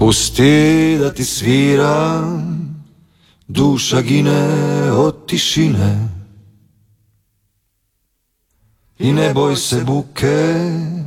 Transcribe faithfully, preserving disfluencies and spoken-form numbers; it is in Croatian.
Pusti da ti sviram, duša gine od tišine. I ne boj se buke,